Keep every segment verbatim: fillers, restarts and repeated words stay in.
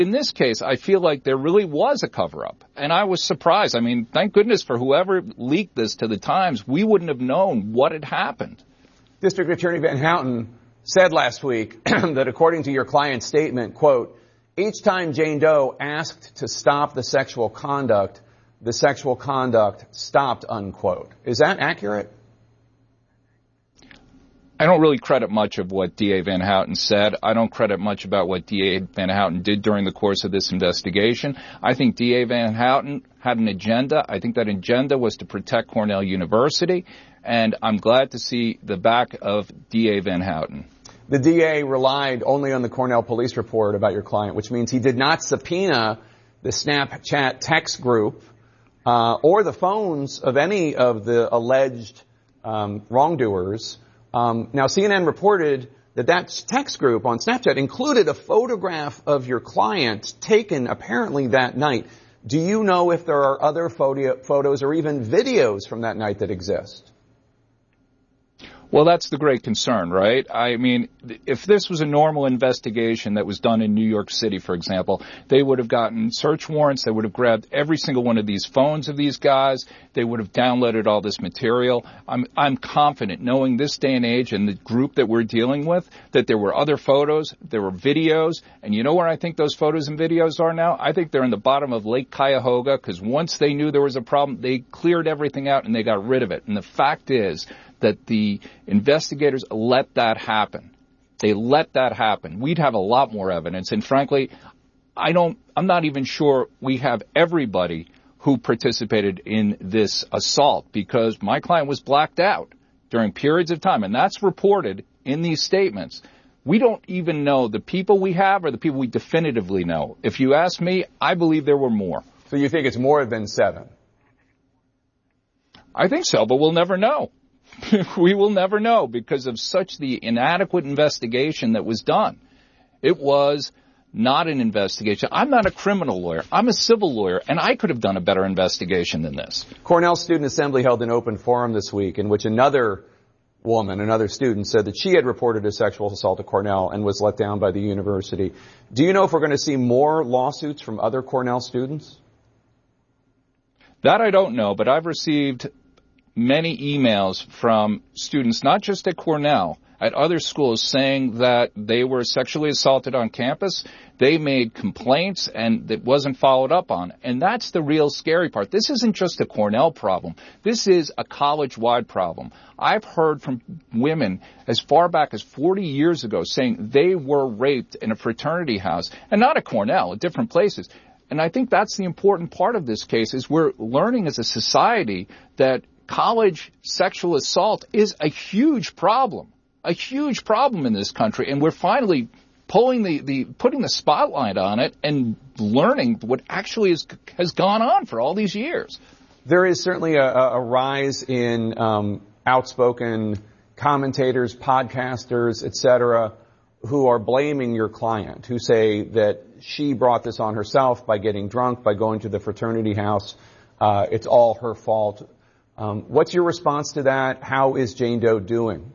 In this case, I feel like there really was a cover-up, and I was surprised. I mean, thank goodness for whoever leaked this to the Times. We wouldn't have known what had happened. District Attorney Van Houten said last week that according to your client's statement, quote, each time Jane Doe asked to stop the sexual conduct, the sexual conduct stopped, unquote. Is that accurate? I don't really credit much of what D A Van Houten said. I don't credit much about what D A Van Houten did during the course of this investigation. I think D A Van Houten had an agenda. I think that agenda was to protect Cornell University, and I'm glad to see the back of D A Van Houten. The D A relied only on the Cornell police report about your client, which means he did not subpoena the Snapchat text group uh, or the phones of any of the alleged um, wrongdoers. Um, now, C N N reported that that text group on Snapchat included a photograph of your client taken apparently that night. Do you know if there are other photo- photos or even videos from that night that exist? Well, that's the great concern, right? I mean, if this was a normal investigation that was done in New York City, for example, they would have gotten search warrants. They would have grabbed every single one of these phones of these guys. They would have downloaded all this material. I'm, I'm confident, knowing this day and age and the group that we're dealing with, that there were other photos, there were videos. And you know where I think those photos and videos are now? I think they're in the bottom of Lake Cuyahoga, because once they knew there was a problem, they cleared everything out and they got rid of it. And the fact is that the investigators let that happen. They let that happen. We'd have a lot more evidence. And frankly, I don't, I'm not even sure we have everybody who participated in this assault, because my client was blacked out during periods of time. And that's reported in these statements. We don't even know the people we have or the people we definitively know. If you ask me, I believe there were more. So you think it's more than seven? I think so, but we'll never know. We will never know because of such the inadequate investigation that was done. It was not an investigation. I'm not a criminal lawyer. I'm a civil lawyer, and I could have done a better investigation than this. Cornell Student Assembly held an open forum this week in which another woman, another student, said that she had reported a sexual assault at Cornell and was let down by the university. Do you know if we're going to see more lawsuits from other Cornell students? That I don't know, but I've received many emails from students, not just at Cornell, at other schools, saying that they were sexually assaulted on campus. They made complaints and it wasn't followed up on. And that's the real scary part. This isn't just a Cornell problem. This is a college-wide problem. I've heard from women as far back as forty years ago saying they were raped in a fraternity house, and not at Cornell, at different places. And I think that's the important part of this case, is we're learning as a society that college sexual assault is a huge problem, a huge problem in this country. And we're finally pulling the, the putting the spotlight on it and learning what actually is, has gone on for all these years. There is certainly a, a rise in um, outspoken commentators, podcasters, et cetera, who are blaming your client, who say that she brought this on herself by getting drunk, by going to the fraternity house. Uh, it's all her fault. Um, what's your response to that? How is Jane Doe doing?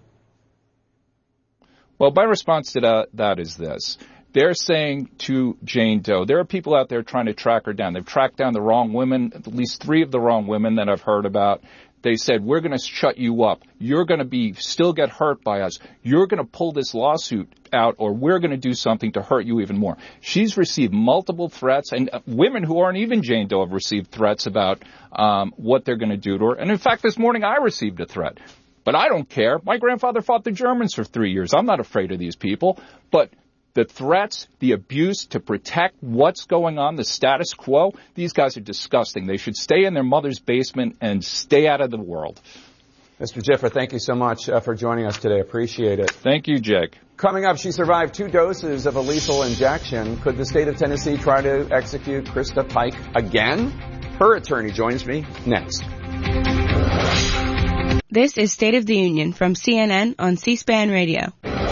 Well, my response to that, that is this. They're saying to Jane Doe, there are people out there trying to track her down. They've tracked down the wrong women, at least three of the wrong women that I've heard about. They said, we're going to shut you up. You're going to be still get hurt by us. You're going to pull this lawsuit out, or we're going to do something to hurt you even more. She's received multiple threats, and uh, women who aren't even Jane Doe have received threats about um, what they're going to do to her. And in fact, this morning I received a threat. But I don't care. My grandfather fought the Germans for three years. I'm not afraid of these people. But the threats, the abuse to protect what's going on, the status quo, these guys are disgusting. They should stay in their mother's basement and stay out of the world. Mister Gifford, thank you so much uh, for joining us today. Appreciate it. Thank you, Jake. Coming up, she survived two doses of a lethal injection. Could the state of Tennessee try to execute Krista Pike again? Her attorney joins me next. This is State of the Union from C N N on C-SPAN Radio.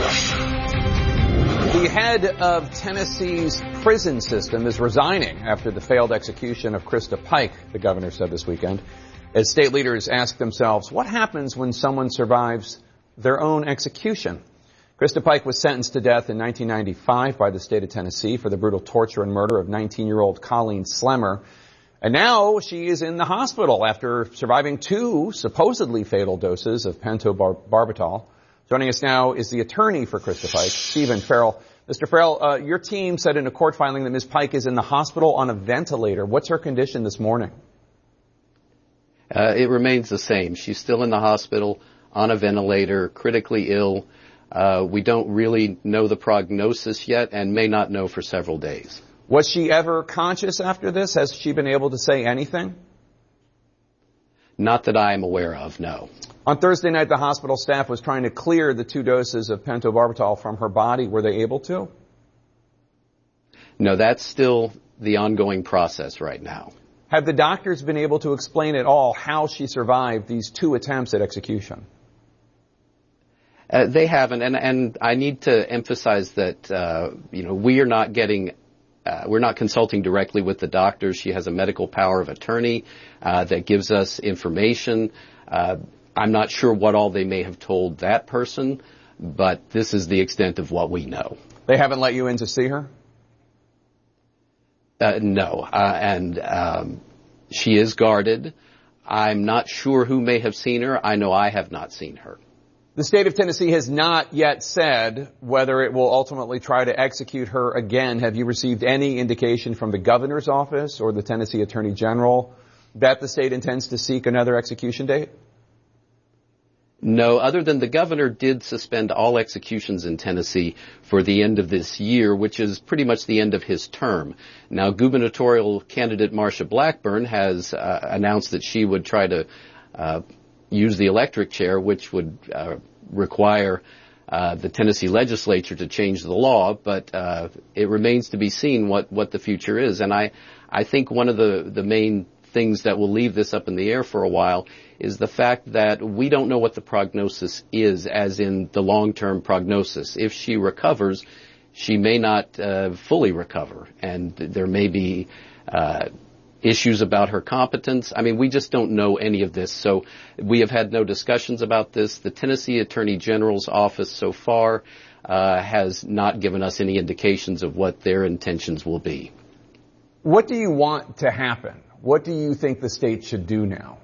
The head of Tennessee's prison system is resigning after the failed execution of Krista Pike, the governor said this weekend, as state leaders ask themselves, what happens when someone survives their own execution? Krista Pike was sentenced to death in nineteen ninety-five by the state of Tennessee for the brutal torture and murder of nineteen-year-old Colleen Slemmer. And now she is in the hospital after surviving two supposedly fatal doses of pentobarbital. Joining us now is the attorney for Krista Pike, Stephen Farrell. Mister Farrell, uh, your team said in a court filing that Miz Pike is in the hospital on a ventilator. What's her condition this morning? Uh, it remains the same. She's still in the hospital on a ventilator, critically ill. Uh, we don't really know the prognosis yet and may not know for several days. Was she ever conscious after this? Has she been able to say anything? Not that I am aware of, no. On Thursday night, the hospital staff was trying to clear the two doses of pentobarbital from her body. Were they able to? No, that's still the ongoing process right now. Have the doctors been able to explain at all how she survived these two attempts at execution? Uh, they haven't, and, and I need to emphasize that, uh, you know, we are not getting, uh, we're not consulting directly with the doctors. She has a medical power of attorney uh, that gives us information. Uh, I'm not sure what all they may have told that person, but this is the extent of what we know. They haven't let you in to see her? Uh, no, uh, and um, she is guarded. I'm not sure who may have seen her. I know I have not seen her. The state of Tennessee has not yet said whether it will ultimately try to execute her again. Have you received any indication from the governor's office or the Tennessee Attorney General that the state intends to seek another execution date? No, other than the governor did suspend all executions in Tennessee for the end of this year, which is pretty much the end of his term. Now, gubernatorial candidate Marsha Blackburn has uh, announced that she would try to uh, use the electric chair, which would uh, require uh, the Tennessee legislature to change the law, but uh, it remains to be seen what, what the future is. And I, I think one of the, the main things that will leave this up in the air for a while is the fact that we don't know what the prognosis is, as in the long-term prognosis. If she recovers, she may not uh, fully recover, and there may be uh, issues about her competence. I mean, we just don't know any of this, so we have had no discussions about this. The Tennessee Attorney General's office so far uh, has not given us any indications of what their intentions will be. What do you want to happen? What do you think the state should do now?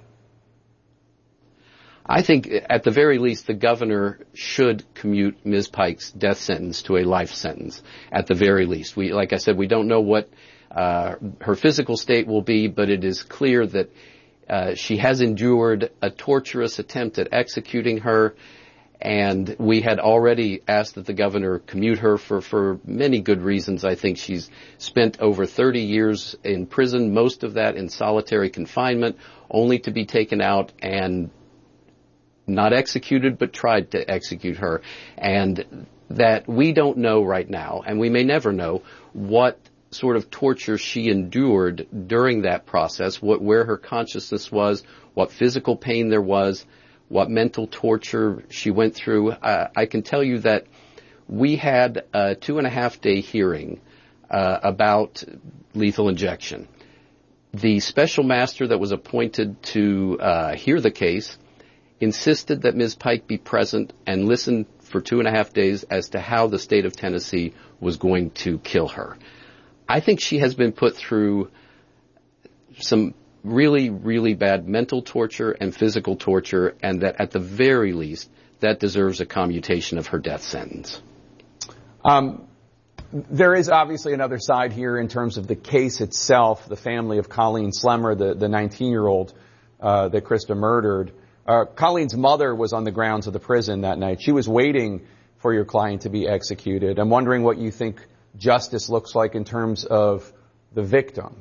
I think at the very least the governor should commute Miz Pike's death sentence to a life sentence at the very least. We, like I said, we don't know what uh, her physical state will be, but it is clear that uh, she has endured a torturous attempt at executing her, and we had already asked that the governor commute her for, for many good reasons. I think she's spent over thirty years in prison, most of that in solitary confinement, only to be taken out and not executed, but tried to execute her. And that we don't know right now, and we may never know, what sort of torture she endured during that process, what, where her consciousness was, what physical pain there was, what mental torture she went through. Uh, I can tell you that we had a two and a half day hearing uh, about lethal injection. The special master that was appointed to uh, hear the case insisted that Miz Pike be present and listen for two and a half days as to how the state of Tennessee was going to kill her. I think she has been put through some really, really bad mental torture and physical torture, and that at the very least, that deserves a commutation of her death sentence. Um, there is obviously another side here in terms of the case itself, the family of Colleen Slemmer, the, the nineteen-year-old uh, that Krista murdered. Uh, Colleen's mother was on the grounds of the prison that night. She was waiting for your client to be executed. I'm wondering what you think justice looks like in terms of the victim.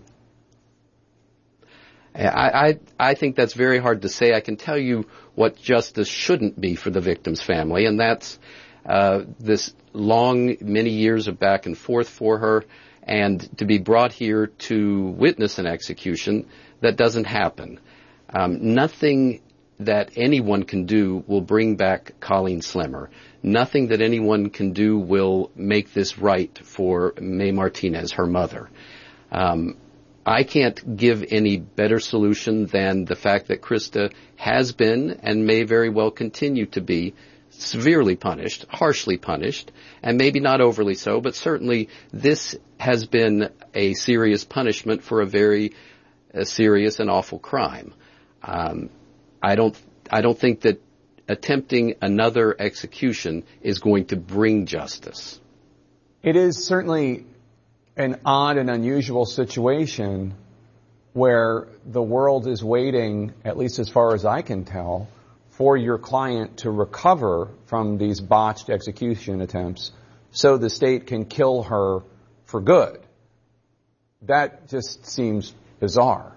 I, I, I think that's very hard to say. I can tell you what justice shouldn't be for the victim's family, and that's uh, this long, many years of back and forth for her, and to be brought here to witness an execution that doesn't happen. Um, nothing that anyone can do will bring back Colleen Slemmer. Nothing that anyone can do will make this right for May Martinez, her mother. Um, I can't give any better solution than the fact that Krista has been and may very well continue to be severely punished, harshly punished, and maybe not overly so, but certainly this has been a serious punishment for a very uh, serious and awful crime. Um, I don't, I don't think that attempting another execution is going to bring justice. It is certainly an odd and unusual situation where the world is waiting, at least as far as I can tell, for your client to recover from these botched execution attempts so the state can kill her for good. That just seems bizarre.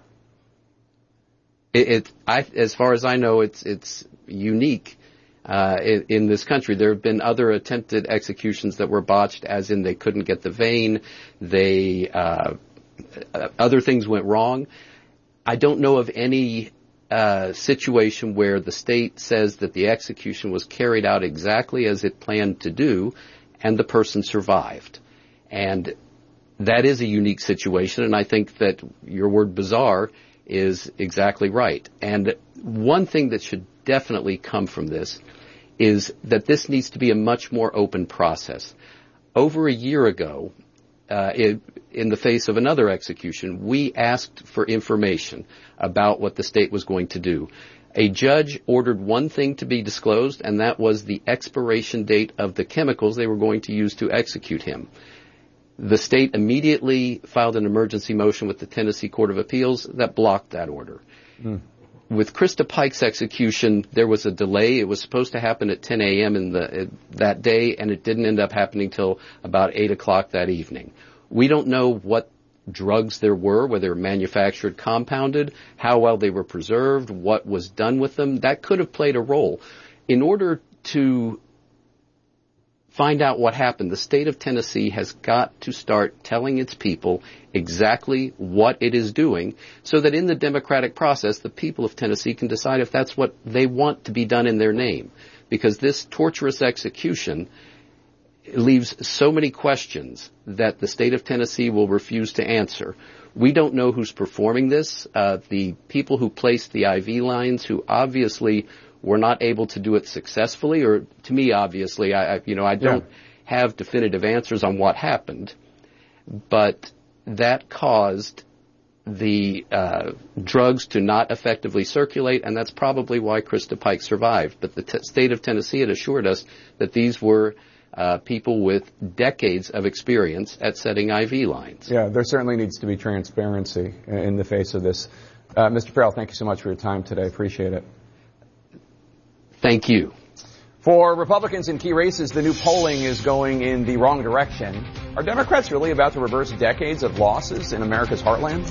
It, it I, as far as I know, it's it's unique uh, in, in this country. There have been other attempted executions that were botched, as in they couldn't get the vein, they uh, other things went wrong. I don't know of any uh, situation where the state says that the execution was carried out exactly as it planned to do, and the person survived. And that is a unique situation, and I think that your word bizarre is exactly right. And one thing that should definitely come from this is that this needs to be a much more open process. Over a year ago, uh, it, in the face of another execution, we asked for information about what the state was going to do. A judge ordered one thing to be disclosed, and that was the expiration date of the chemicals they were going to use to execute him. The state immediately filed an emergency motion with the Tennessee Court of Appeals that blocked that order. Mm. With Krista Pike's execution, there was a delay. It was supposed to happen at ten a.m. in the, that day, and it didn't end up happening till about eight o'clock that evening. We don't know what drugs there were, whether they were manufactured, compounded, how well they were preserved, what was done with them. That could have played a role. In order to find out what happened, the state of Tennessee has got to start telling its people exactly what it is doing so that in the democratic process, the people of Tennessee can decide if that's what they want to be done in their name. Because this torturous execution leaves so many questions that the state of Tennessee will refuse to answer. We don't know who's performing this. Uh, the people who placed the I V lines, who obviously were not able to do it successfully, or to me, obviously, I, I you know, I don't yeah. have definitive answers on what happened, but that caused the uh, drugs to not effectively circulate, and that's probably why Krista Pike survived. But the t- state of Tennessee had assured us that these were uh, people with decades of experience at setting I V lines. Yeah, there certainly needs to be transparency in the face of this. Uh, Mister Farrell, thank you so much for your time today. Appreciate it. Thank you. For Republicans in key races, the new polling is going in the wrong direction. Are Democrats really about to reverse decades of losses in America's heartland?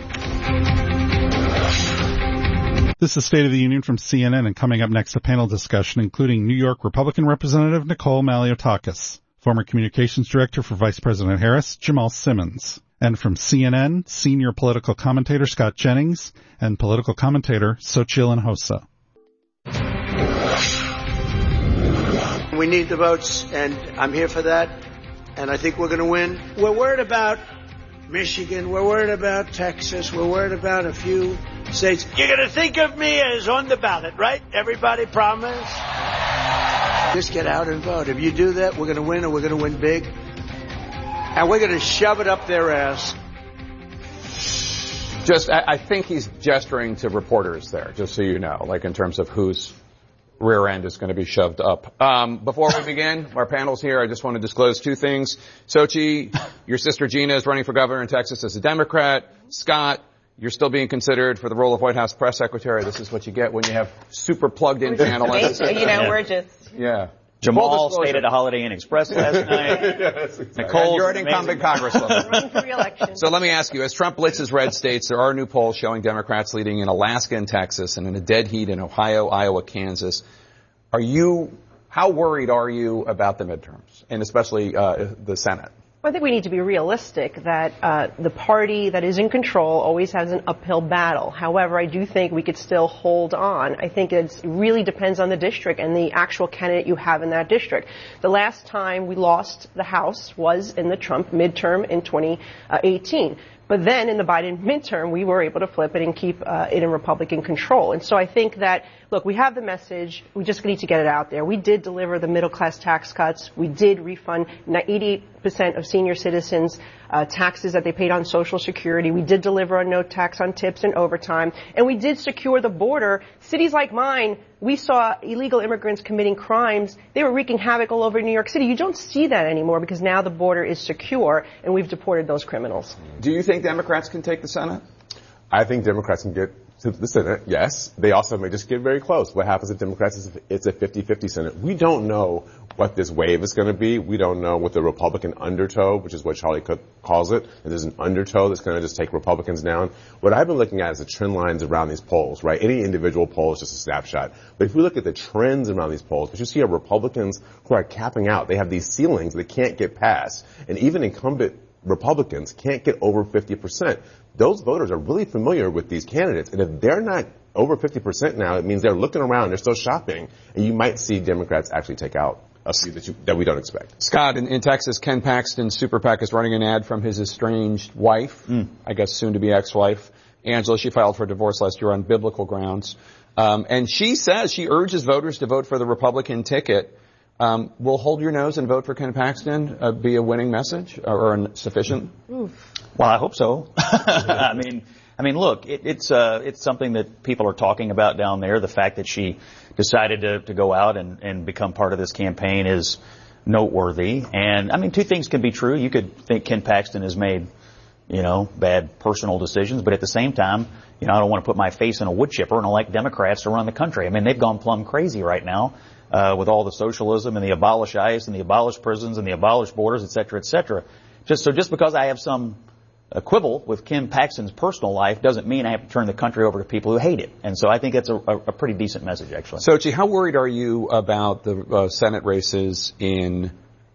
This is State of the Union from C N N, and coming up next, a panel discussion including New York Republican Representative Nicole Maliotakis, former communications director for Vice President Harris, Jamal Simmons, and from C N N, senior political commentator Scott Jennings and political commentator Xochitl Hinojosa. We need the votes, and I'm here for that, and I think we're going to win. We're worried about Michigan. We're worried about Texas. We're worried about a few states. You're going to think of me as on the ballot, right? Everybody promise? Just get out and vote. If you do that, we're going to win, and we're going to win big. And we're going to shove it up their ass. Just, I, I think he's gesturing to reporters there, just so you know, like in terms of who's rear end is going to be shoved up. Um, before we begin, our panel's here. I just want to disclose two things. Xochitl, your sister Gina is running for governor in Texas as a Democrat. Scott, you're still being considered for the role of White House press secretary. This is what you get when you have super plugged in panelists. You know, we're just... Yeah. Jamal stayed at a Holiday Inn Express last night. Yes, exactly. Nicole, you're an incumbent congresswoman. Running for re-election. So let me ask you, as Trump blitzes red states, there are new polls showing Democrats leading in Alaska and Texas and in a dead heat in Ohio, Iowa, Kansas. Are you, how worried are you about the midterms, and especially uh, the Senate? I think we need to be realistic that uh, the party that is in control always has an uphill battle. However, I do think we could still hold on. I think it really depends on the district and the actual candidate you have in that district. The last time we lost the House was in the Trump midterm in twenty eighteen. But then in the Biden midterm, we were able to flip it and keep uh, it in Republican control. And so I think that, look, we have the message. We just need to get it out there. We did deliver the middle-class tax cuts. We did refund eighty-eight percent of senior citizens uh, taxes that they paid on Social Security. We did deliver a no tax on tips and overtime. And we did secure the border. Cities like mine, we saw illegal immigrants committing crimes. They were wreaking havoc all over New York City. You don't see that anymore because now the border is secure and we've deported those criminals. Do you think Democrats can take the Senate? I think Democrats can get to the Senate, yes. They also may just get very close. What happens if Democrats is it's a fifty-fifty Senate? We don't know what this wave is going to be. We don't know what the Republican undertow, which is what Charlie Cook calls it. And there's an undertow that's going to just take Republicans down. What I've been looking at is the trend lines around these polls, right? Any individual poll is just a snapshot. But if we look at the trends around these polls, what you see are Republicans who are capping out. They have these ceilings they can't get past. And even incumbent Republicans can't get over fifty percent. Those voters are really familiar with these candidates. And if they're not over fifty percent now, it means they're looking around, they're still shopping, and you might see Democrats actually take out a few that, you, that we don't expect. Scott, in, in Texas, Ken Paxton's Super PAC is running an ad from his estranged wife, mm. I guess soon to be ex-wife, Angela. She filed for divorce last year on biblical grounds. Um, and she says, she urges voters to vote for the Republican ticket. Um, will hold your nose and vote for Ken Paxton uh, be a winning message or, or sufficient? Well, I hope so. I mean, I mean, look, it, it's uh, it's something that people are talking about down there. The fact that she decided to, to go out and, and become part of this campaign is noteworthy. And I mean, two things can be true. You could think Ken Paxton has made, you know, bad personal decisions, but at the same time, you know, I don't want to put my face in a wood chipper and elect Democrats to run the country. I mean, they've gone plumb crazy right now. Uh, with all the socialism and the abolish ICE and the abolish prisons and the abolish borders, et cetera, et cetera. Just, so just because I have some uh, quibble with Ken Paxton's personal life doesn't mean I have to turn the country over to people who hate it. And so I think that's a, a, a pretty decent message, actually. Sochi, how worried are you about the uh, Senate races in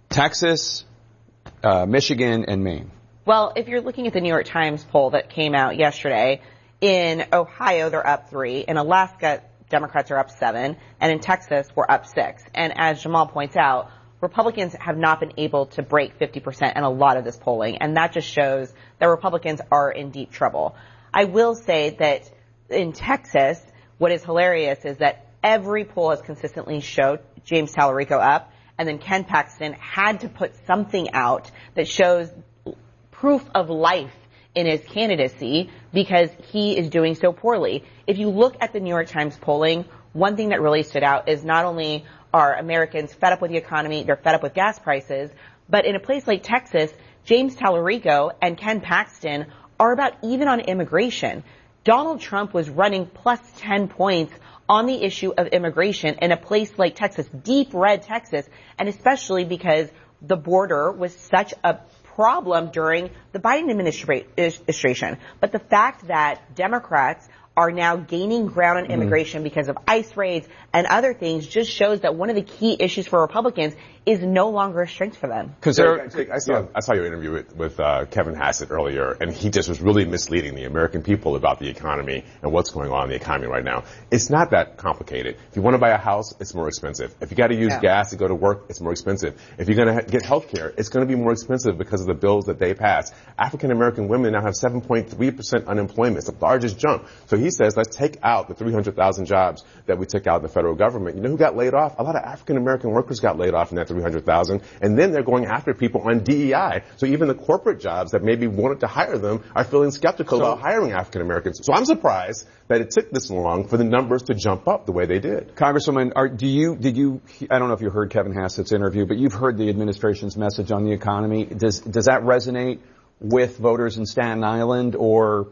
Texas, uh, Michigan, and Maine? Well, if you're looking at the New York Times poll that came out yesterday, in Ohio, they're up three. In Alaska, Democrats are up seven, and in Texas, we're up six. And as Jamal points out, Republicans have not been able to break fifty percent in a lot of this polling, and that just shows that Republicans are in deep trouble. I will say that in Texas, what is hilarious is that every poll has consistently showed James Tallarico up, and then Ken Paxton had to put something out that shows proof of life in his candidacy because he is doing so poorly. If you look at the New York Times polling, one thing that really stood out is not only are Americans fed up with the economy, they're fed up with gas prices, but in a place like Texas, James Tallarico and Ken Paxton are about even on immigration. Donald Trump was running plus ten points on the issue of immigration in a place like Texas, deep red Texas, and especially because the border was such a problem during the Biden administration. But the fact that Democrats are now gaining ground on immigration mm-hmm. because of ICE raids and other things just shows that one of the key issues for Republicans is no longer a strength for them. Because I saw, yeah. I saw your interview with, with uh, Kevin Hassett earlier, and he just was really misleading the American people about the economy and what's going on in the economy right now. It's not that complicated. If you want to buy a house, it's more expensive. If you got to use yeah. gas to go to work, it's more expensive. If you're going to ha- get health care, it's going to be more expensive because of the bills that they pass. African American women now have seven point three percent unemployment. It's the largest jump. So he says, let's take out the three hundred thousand jobs that we took out in the federal government. You know who got laid off? A lot of African American workers got laid off in that three hundred thousand. And then they're going after people on D E I. So even the corporate jobs that maybe wanted to hire them are feeling skeptical so, about hiring African Americans. So I'm surprised that it took this long for the numbers to jump up the way they did. Congresswoman, are, do you, did you, I don't know if you heard Kevin Hassett's interview, but you've heard the administration's message on the economy. Does, does that resonate with voters in Staten Island, or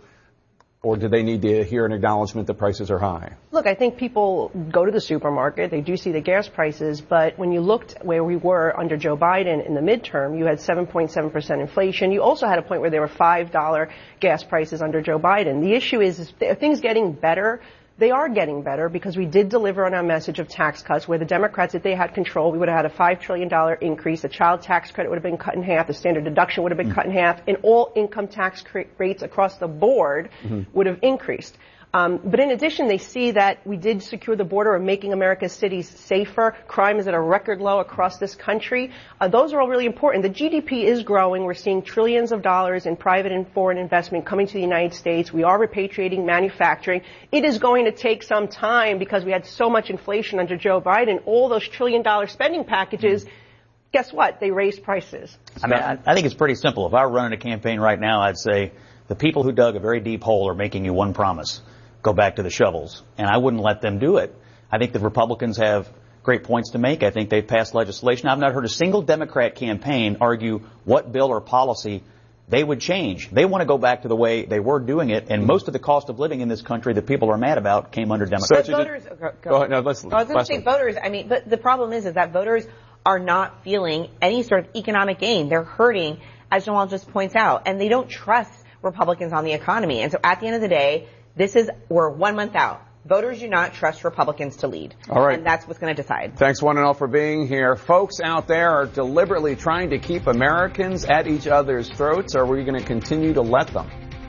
Or do they need to hear an acknowledgement that prices are high? Look, I think people go to the supermarket, they do see the gas prices, but when you looked where we were under Joe Biden in the midterm, you had seven point seven percent inflation. You also had a point where there were five dollars gas prices under Joe Biden. The issue is, is are things getting better? They are getting better because we did deliver on our message of tax cuts where the Democrats, if they had control, we would have had a five trillion dollars increase. The child tax credit would have been cut in half. The standard deduction would have been mm-hmm. cut in half. And all income tax rates across the board mm-hmm. would have increased. Um, but in addition, they see that we did secure the border and making America's cities safer. Crime is at a record low across this country. Uh, those are all really important. The G D P is growing. We're seeing trillions of dollars in private and foreign investment coming to the United States. We are repatriating manufacturing. It is going to take some time because we had so much inflation under Joe Biden. All those trillion dollar spending packages, guess what? They raised prices. I mean, I, I think it's pretty simple. If I were running a campaign right now, I'd say the people who dug a very deep hole are making you one promise. Go back to the shovels. And I wouldn't let them do it. I think the Republicans have great points to make. I think they've passed legislation. I've not heard a single Democrat campaign argue what bill or policy they would change. They want to go back to the way they were doing it, and most of the cost of living in this country that people are mad about came under Democrats. But voters, go, go. Go ahead. No, let's, I was going to say voters, I mean, but the problem is, is that voters are not feeling any sort of economic gain. They're hurting, as Jamal just points out, and they don't trust Republicans on the economy. And so at the end of the day, this is, we're one month out. Voters do not trust Republicans to lead. All right. And that's what's going to decide. Thanks one and all for being here. Folks out there are deliberately trying to keep Americans at each other's throats. Are we going to continue to let them?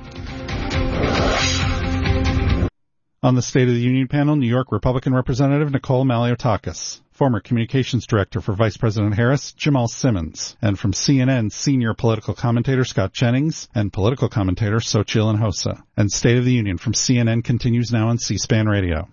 On the State of the Union panel, New York Republican Representative Nicole Maliotakis, former Communications Director for Vice President Harris, Jamal Simmons, and from C N N, senior political commentator Scott Jennings and political commentator Xochitl Hinojosa. And State of the Union from C N N continues now on C-SPAN Radio.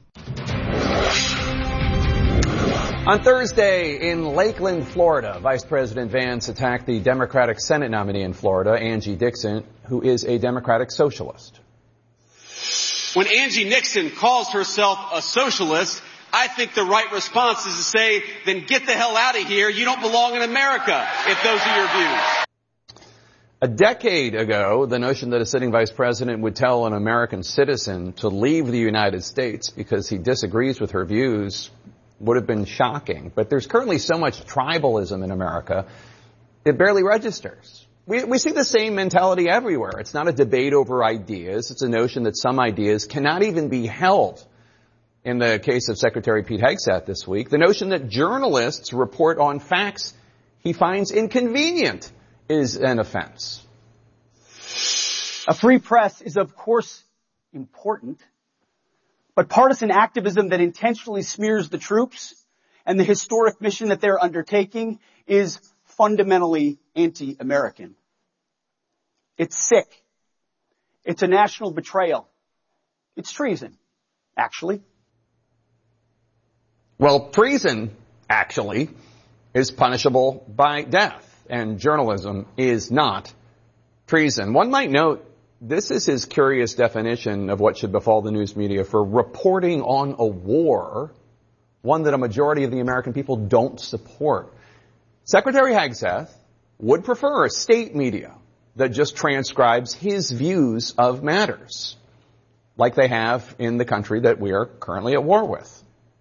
On Thursday in Lakeland, Florida, Vice President Vance attacked the Democratic Senate nominee in Florida, Angie Dixon, who is a Democratic socialist. When Angie Dixon calls herself a socialist, I think the right response is to say, then get the hell out of here. You don't belong in America if those are your views. A decade ago, the notion that a sitting vice president would tell an American citizen to leave the United States because he disagrees with her views would have been shocking. But there's currently so much tribalism in America, it barely registers. We, we see the same mentality everywhere. It's not a debate over ideas. It's a notion that some ideas cannot even be held. In the case of Secretary Pete Hegseth this week, the notion that journalists report on facts he finds inconvenient is an offense. A free press is, of course, important, but partisan activism that intentionally smears the troops and the historic mission that they're undertaking is fundamentally anti-American. It's sick. It's a national betrayal. It's treason, actually. Well, treason, actually, is punishable by death, and journalism is not treason. One might note, this is his curious definition of what should befall the news media for reporting on a war, one that a majority of the American people don't support. Secretary Hegseth would prefer a state media that just transcribes his views of matters, like they have in the country that we are currently at war with.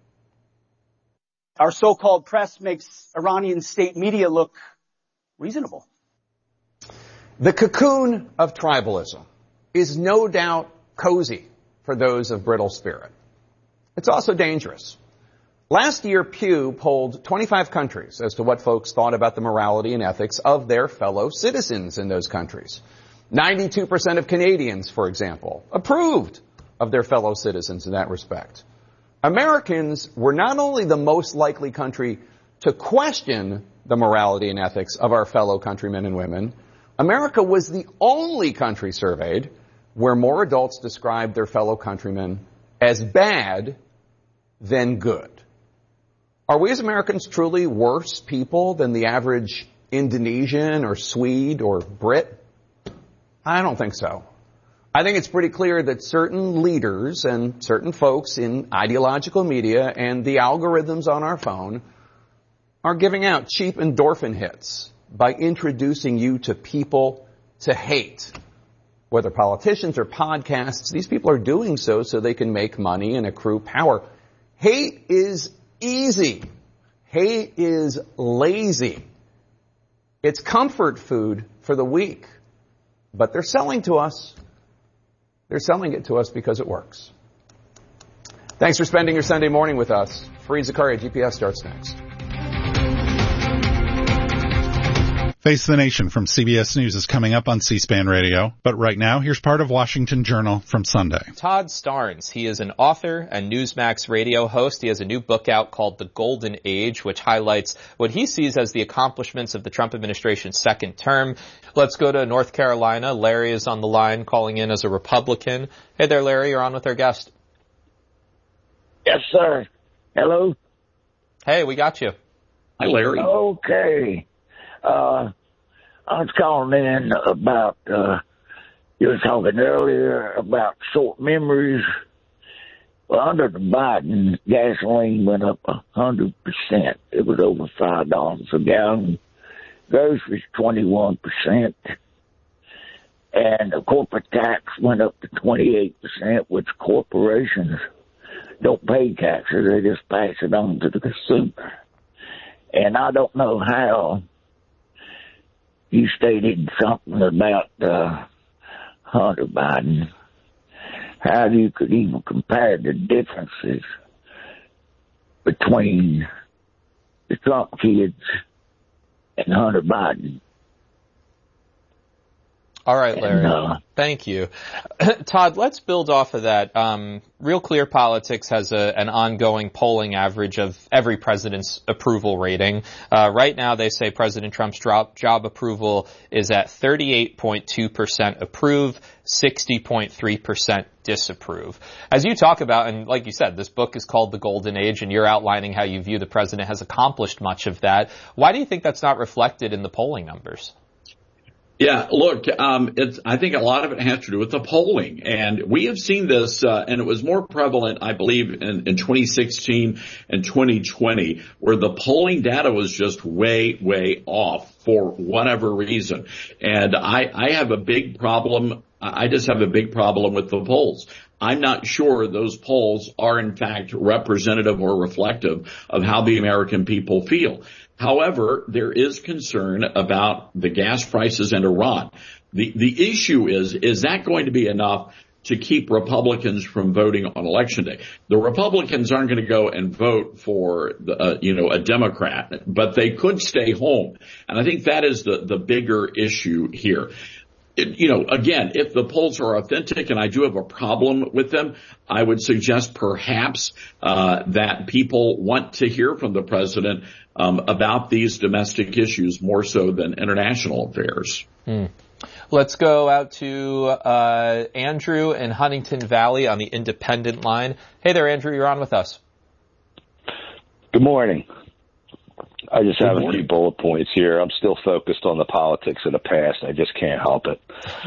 Our so-called press makes Iranian state media look reasonable. The cocoon of tribalism is no doubt cozy for those of brittle spirit. It's also dangerous. Last year, Pew polled twenty-five countries as to what folks thought about the morality and ethics of their fellow citizens in those countries. ninety-two percent of Canadians, for example, approved of their fellow citizens in that respect. Americans were not only the most likely country to question the morality and ethics of our fellow countrymen and women, America was the only country surveyed where more adults described their fellow countrymen as bad than good. Are we as Americans truly worse people than the average Indonesian or Swede or Brit? I don't think so. I think it's pretty clear that certain leaders and certain folks in ideological media and the algorithms on our phone are giving out cheap endorphin hits by introducing you to people to hate. Whether politicians or podcasts, these people are doing so so they can make money and accrue power. Hate is easy. Hate is lazy. It's comfort food for the weak. But they're selling to us. They're selling it to us because it works. Thanks for spending your Sunday morning with us. Fareed Zakaria, G P S starts next. Face the Nation from C B S News is coming up on C-SPAN Radio, but right now, here's part of Washington Journal from Sunday. Todd Starnes, he is an author and Newsmax radio host. He has a new book out called The Golden Age, which highlights what he sees as the accomplishments of the Trump administration's second term. Let's go to North Carolina. Larry is on the line, calling in as a Republican. Hey there, Larry, you're on with our guest. Yes, sir. Hello? Hey, we got you. Hi, Larry. Okay. Uh, I was calling in about, uh, you were talking earlier about short memories. Well, under the Biden, gasoline went up a hundred percent. It was over five dollars a gallon. Groceries, twenty-one percent. And the corporate tax went up to twenty-eight percent, which corporations don't pay taxes. They just pass it on to the consumer. And I don't know how you stated something about uh, Hunter Biden, how you could even compare the differences between the Trump kids and Hunter Biden. All right, Larry. And, uh, Thank you. Todd, let's build off of that. Um, Real Clear Politics has a, an ongoing polling average of every president's approval rating. Uh, right now, they say President Trump's job, job approval is at thirty-eight point two percent approve, sixty point three percent disapprove. As you talk about, and like you said, this book is called The Golden Age, and you're outlining how you view the president has accomplished much of that. Why do you think that's not reflected in the polling numbers? Yeah, look, um, it's, I think a lot of it has to do with the polling. And we have seen this, uh, and it was more prevalent, I believe, in, in twenty sixteen and twenty twenty, where the polling data was just way, way off for whatever reason. And I, I have a big problem. I just have a big problem with the polls. I'm not sure those polls are, in fact, representative or reflective of how the American people feel. However, there is concern about the gas prices and Iran. The, the issue is, is that going to be enough to keep Republicans from voting on Election Day? The Republicans aren't going to go and vote for, the, uh, you know, a Democrat, but they could stay home. And I think that is the, the bigger issue here. It, you know, again, if the polls are authentic, and I do have a problem with them, I would suggest perhaps uh that people want to hear from the president um about these domestic issues more so than international affairs. Hmm. Let's go out to uh Andrew in Huntington Valley on the Independent line. Hey there, Andrew, you're on with us. Good morning. I just have a few bullet points here. I'm still focused on the politics of the past. I just can't help it.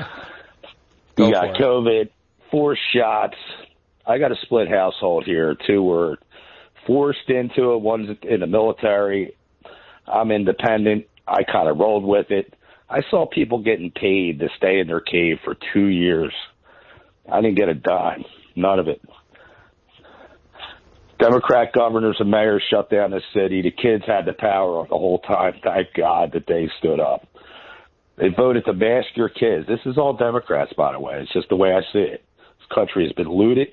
You got COVID, four shots. I got a split household here. Two were forced into it. One's in the military. I'm independent. I kind of rolled with it. I saw people getting paid to stay in their cave for two years. I didn't get a dime. None of it. Democrat governors and mayors shut down the city. The kids had the power the whole time. Thank God that they stood up. They voted to mask your kids. This is all Democrats, by the way. It's just the way I see it. This country has been looted.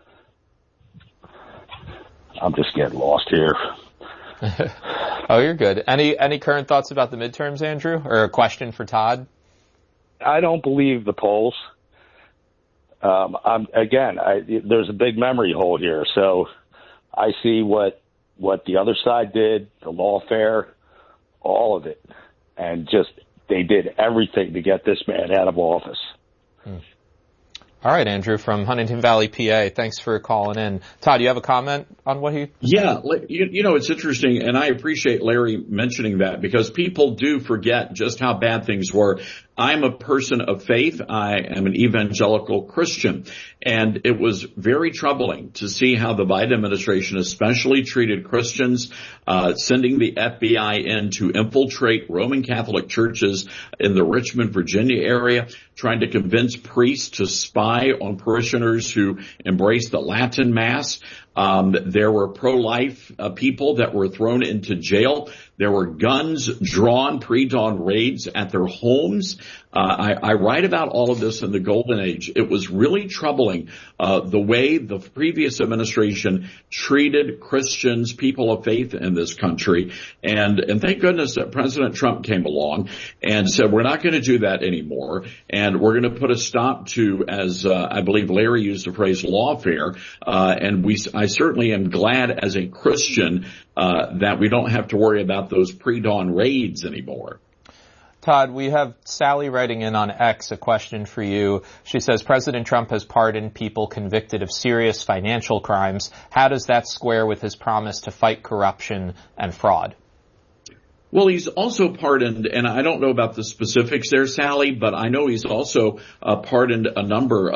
I'm just getting lost here. Oh, you're good. Any any current thoughts about the midterms, Andrew? Or a question for Todd? I don't believe the polls. Um, I'm, again, I, there's a big memory hole here. So I see what what the other side did, the lawfare, all of it, and just they did everything to get this man out of office. Hmm. All right, Andrew from Huntington Valley, P A. Thanks for calling in. Todd, do you have a comment on what he? Yeah, you, you know, it's interesting, and I appreciate Larry mentioning that because people do forget just how bad things were. I'm a person of faith. I am an evangelical Christian, and it was very troubling to see how the Biden administration especially treated Christians, uh, sending the F B I in to infiltrate Roman Catholic churches in the Richmond, Virginia area, trying to convince priests to spy on parishioners who embrace the Latin Mass. Um, there were pro-life uh, people that were thrown into jail There were guns drawn, pre-dawn raids at their homes. Uh, I, I write about all of this in the Golden Age. It was really troubling, uh, the way the previous administration treated Christians, people of faith in this country. And, and thank goodness that President Trump came along and said, we're not going to do that anymore. And we're going to put a stop to, as, uh, I believe Larry used the phrase, lawfare. Uh, and we, I certainly am glad as a Christian, uh, that we don't have to worry about those pre-dawn raids anymore. Todd, we have Sally writing in on X a question for you. She says, President Trump has pardoned people convicted of serious financial crimes. How does that square with his promise to fight corruption and fraud? Well, he's also pardoned, and I don't know about the specifics there, Sally, but I know he's also uh, pardoned a number